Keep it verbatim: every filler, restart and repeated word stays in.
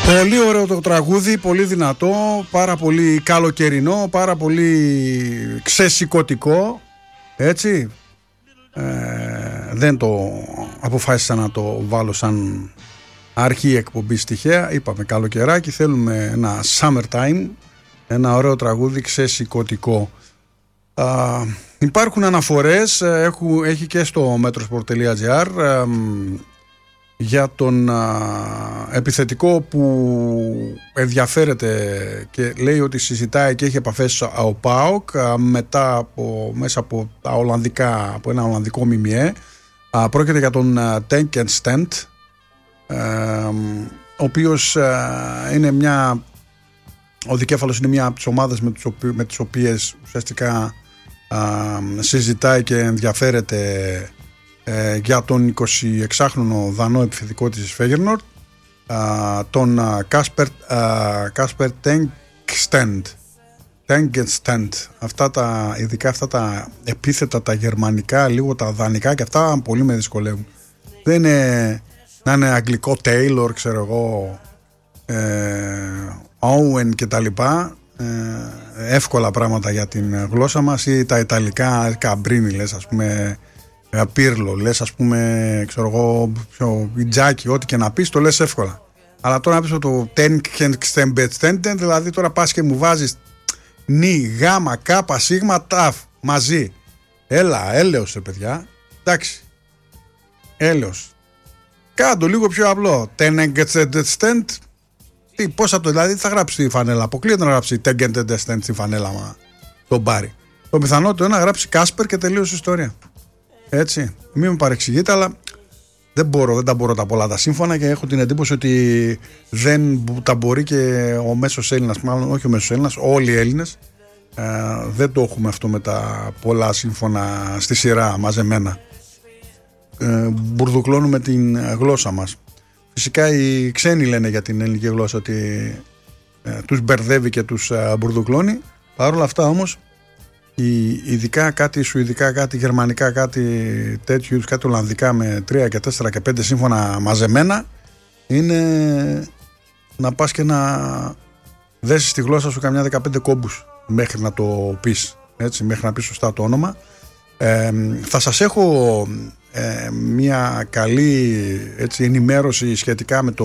Πολύ ωραίο το τραγούδι, πολύ δυνατό, πάρα πολύ καλοκαιρινό, πάρα πολύ ξεσηκωτικό, έτσι. Ε, δεν το αποφάσισα να το βάλω σαν αρχή εκπομπής τυχαία. Είπαμε καλοκαιράκι, θέλουμε ένα summertime, ένα ωραίο τραγούδι ξεσηκωτικό. Α, υπάρχουν αναφορές, έχουν, έχει και στο metrosport.gr ε, για τον α, επιθετικό που ενδιαφέρεται και λέει ότι συζητάει και έχει επαφές ο ΠΑΟΚ μετά από, μέσα από, τα Ολλανδικά, από ένα Ολλανδικό ΜΜΕ. Α, πρόκειται για τον Tank and Stand, α, ο οποίος α, είναι μια ο δικέφαλος είναι μια από τις ομάδες με, με τις οποίες ουσιαστικά α, συζητάει και ενδιαφέρεται ε, για τον εικοσιεξάχρονο δανό επιθετικό της Φέγερνορντ, τον Κάσπερ Κάσπερ Τέγκστεντ Τέγκστεντ. Αυτά τα, ειδικά αυτά τα επίθετα τα γερμανικά, λίγο τα δανεικά και αυτά πολύ με δυσκολεύουν. Δεν είναι να είναι αγγλικό Taylor, ξέρω εγώ, ε, Owen και τα λοιπά, ε, εύκολα πράγματα για την γλώσσα μας, ή τα ιταλικά Καμπρίνι λες, ας πούμε, Πύρλο λες, ας πούμε, ξέρω εγώ, Ιτζάκι, ό,τι και να πεις το λες εύκολα. Αλλά τώρα να πεις το Τέγκστεντ, δηλαδή τώρα πας και μου βάζεις νι, γάμα, κάπα, σίγμα, ταφ μαζί. Έλα, έλεος ρε παιδιά, εντάξει, έλεος. Κάντο λίγο πιο απλό. Τέγκστεντ. Τι, πώς θα το, δηλαδή θα γράψει τη φανέλα. Αποκλείεται να γράψει Τέγκστεντ στη φανέλα, μα τον πάρει. Το πιθανότερο είναι να γράψει Κάσπερ και τελείωσε η ιστορία. Έτσι. Μην με παρεξηγείτε, αλλά δεν μπορώ, δεν τα μπορώ τα πολλά τα σύμφωνα και έχω την εντύπωση ότι δεν τα μπορεί και ο μέσος Έλληνας, μάλλον όχι ο μέσος Έλληνας, όλοι οι Έλληνες. Ε, δεν το έχουμε αυτό με τα πολλά σύμφωνα στη σειρά μαζεμένα. Ε, μπουρδουκλώνουμε την γλώσσα μας. Φυσικά οι ξένοι λένε για την ελληνική γλώσσα ότι ε, τους μπερδεύει και τους ε, μπουρδουκλώνει. Παρ' όλα αυτά όμως, η, ειδικά κάτι σουηδικά, κάτι γερμανικά, κάτι τέτοιου, κάτι ολλανδικά με τρία και τέσσερα και πέντε σύμφωνα μαζεμένα, είναι να πας και να δέσεις τη γλώσσα σου καμιά δεκαπέντε κόμπους μέχρι να το πεις, έτσι, μέχρι να πεις σωστά το όνομα. Ε, θα σας έχω ε, μια καλή, έτσι, ενημέρωση σχετικά με το